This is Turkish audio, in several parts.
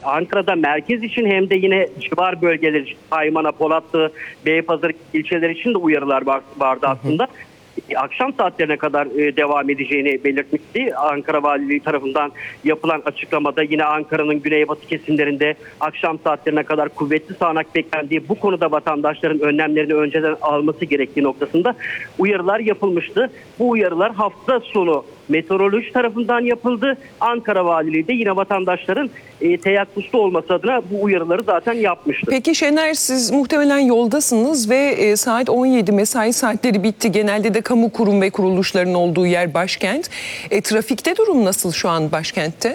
Ankara'da merkez için hem de yine civar bölgeler için Haymana, Polatlı, Beypazarı ilçeler için de uyarılar vardı aslında. Akşam saatlerine kadar devam edeceğini belirtmişti. Ankara Valiliği tarafından yapılan açıklamada yine Ankara'nın güneybatı kesimlerinde akşam saatlerine kadar kuvvetli sağanak beklendiği, bu konuda vatandaşların önlemlerini önceden alması gerektiği noktasında uyarılar yapılmıştı. Bu uyarılar hafta sonu meteoroloji tarafından yapıldı. Ankara Valiliği de yine vatandaşların teyakkuzda olması adına bu uyarıları zaten yapmıştı. Peki Şener, siz muhtemelen yoldasınız ve saat 17 mesai saatleri bitti. Genelde de kamu kurum ve kuruluşların olduğu yer başkent. Trafikte durum nasıl şu an başkentte?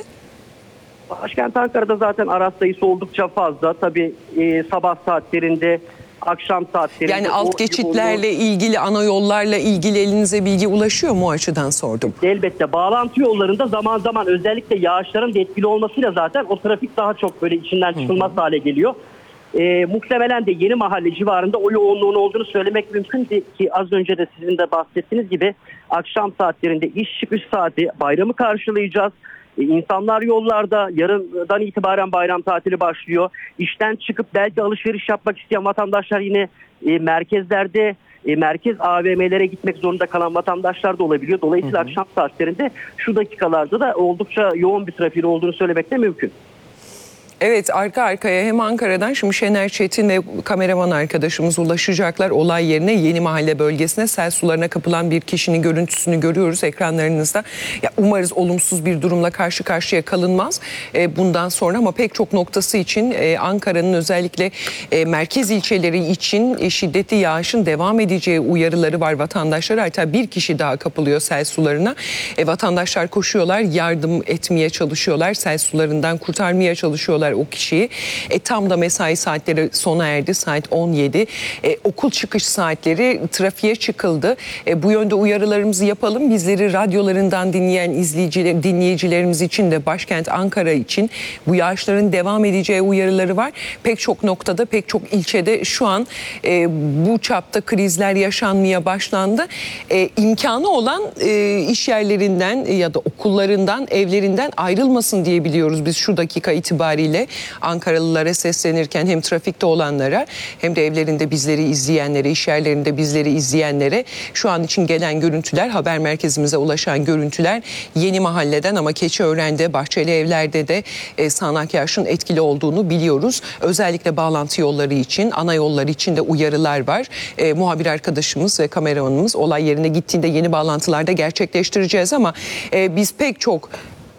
Başkent Ankara'da zaten araç sayısı oldukça fazla. Tabii sabah saatlerinde, akşam saatlerinde... Yani alt geçitlerle ilgili, ana yollarla ilgili elinize bilgi ulaşıyor mu, o açıdan sordum. Elbette bağlantı yollarında zaman zaman özellikle yağışların da etkili olmasıyla zaten o trafik daha çok böyle içinden çıkılmaz hale geliyor. Muhtemelen de Yeni Mahalle civarında o yoğunluğun olduğunu söylemek mümkün ki az önce de sizin de bahsettiğiniz gibi akşam saatlerinde iş çıkış saati, bayramı karşılayacağız. İnsanlar yollarda, yarından itibaren bayram tatili başlıyor. İşten çıkıp belki alışveriş yapmak isteyen vatandaşlar yine merkezlerde, merkez AVM'lere gitmek zorunda kalan vatandaşlar da olabiliyor. Dolayısıyla akşam saatlerinde şu dakikalarda da oldukça yoğun bir trafiğin olduğunu söylemek de mümkün. Evet, arka arkaya hem Ankara'dan şimdi Şener Çetin ve kameraman arkadaşımız ulaşacaklar olay yerine. Yeni Mahalle bölgesine sel sularına kapılan bir kişinin görüntüsünü görüyoruz ekranlarınızda. Ya, umarız olumsuz bir durumla karşı karşıya kalınmaz bundan sonra, ama pek çok noktası için Ankara'nın özellikle merkez ilçeleri için şiddetli yağışın devam edeceği uyarıları var vatandaşlara. Hatta bir kişi daha kapılıyor sel sularına. Vatandaşlar koşuyorlar, yardım etmeye çalışıyorlar, sel sularından kurtarmaya çalışıyorlar o kişiyi. Tam da mesai saatleri sona erdi, saat 17. Okul çıkış saatleri, trafiğe çıkıldı. Bu yönde uyarılarımızı yapalım. Bizleri radyolarından dinleyen dinleyicilerimiz için de başkent Ankara için bu yağışların devam edeceği uyarıları var. Pek çok noktada, pek çok ilçede şu an bu çapta krizler yaşanmaya başlandı. İmkanı olan iş yerlerinden ya da okullarından, evlerinden ayrılmasın diye biliyoruz biz şu dakika itibariyle. Ankaralılara seslenirken hem trafikte olanlara hem de evlerinde bizleri izleyenlere, iş yerlerinde bizleri izleyenlere şu an için gelen görüntüler, haber merkezimize ulaşan görüntüler Yeni Mahalle'den, ama Keçiören'de, Bahçeli Evler'de de sağanak yağışın etkili olduğunu biliyoruz. Özellikle bağlantı yolları için, ana yollar için de uyarılar var. Muhabir arkadaşımız ve kameramanımız olay yerine gittiğinde yeni bağlantılarda gerçekleştireceğiz, ama biz pek çok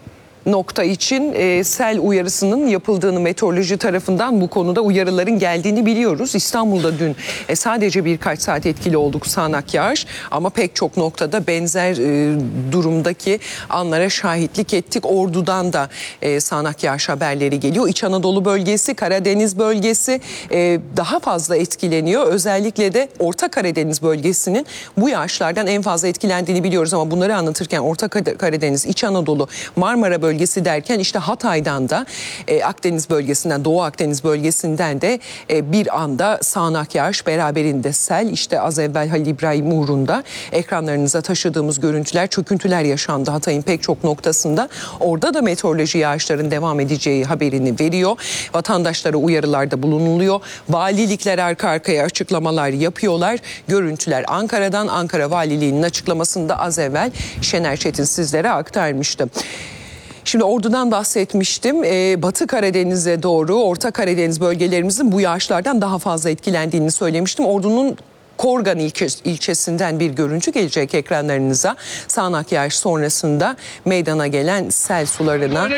nokta için sel uyarısının yapıldığını, meteoroloji tarafından bu konuda uyarıların geldiğini biliyoruz. İstanbul'da dün sadece birkaç saat etkili olduk sağanak yağış, ama pek çok noktada benzer durumdaki anlara şahitlik ettik. Ordu'dan da sağanak yağış haberleri geliyor. İç Anadolu bölgesi, Karadeniz bölgesi daha fazla etkileniyor. Özellikle de Orta Karadeniz bölgesinin bu yağışlardan en fazla etkilendiğini biliyoruz, ama bunları anlatırken Orta Karadeniz, İç Anadolu, Marmara bölgesi derken işte Hatay'dan da Akdeniz bölgesinden, Doğu Akdeniz bölgesinden de bir anda sağanak yağış, beraberinde sel. İşte az evvel Halil İbrahim Uğur'unda ekranlarınıza taşıdığımız görüntüler, çöküntüler yaşandı Hatay'ın pek çok noktasında. Orada da meteoroloji yağışların devam edeceği haberini veriyor. Vatandaşlara uyarılarda bulunuluyor. Valilikler arka arkaya açıklamalar yapıyorlar. Görüntüler Ankara'dan, Ankara Valiliği'nin açıklamasında az evvel Şener Çetin sizlere aktarmıştı. Şimdi Ordu'dan bahsetmiştim. Batı Karadeniz'e doğru, Orta Karadeniz bölgelerimizin bu yağışlardan daha fazla etkilendiğini söylemiştim. Ordu'nun Korgan ilçesinden bir görüntü gelecek ekranlarınıza. Sağanak yağış sonrasında meydana gelen sel sularına.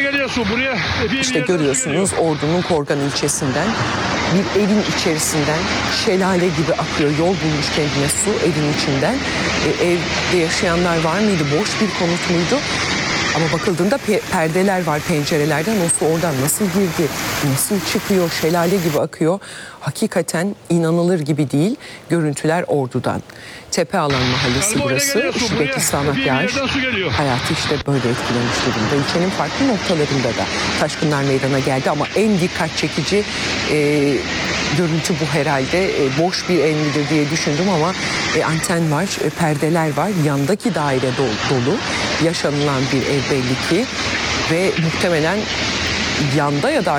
İşte görüyorsunuz Ordu'nun Korgan ilçesinden bir evin içerisinden şelale gibi akıyor. Yol bulmuş kendine su evin içinden. Evde yaşayanlar var mıydı? Boş bir konut muydu? Ama bakıldığında perdeler var pencerelerden. O su oradan nasıl girdi, nasıl çıkıyor, şelale gibi akıyor. Hakikaten inanılır gibi değil. Görüntüler Ordu'dan. Tepealan Mahallesi burası. Şiddetli sağanak yağış hayatı işte böyle etkilemiş durumda. İlçenin farklı noktalarında da taşkınlar meydana geldi, ama en dikkat çekici görüntü bu herhalde. Boş bir ev midir diye düşündüm, ama anten var, perdeler var. Yandaki daire dolu. Yaşanılan bir ev belli ki ve muhtemelen yanda ya da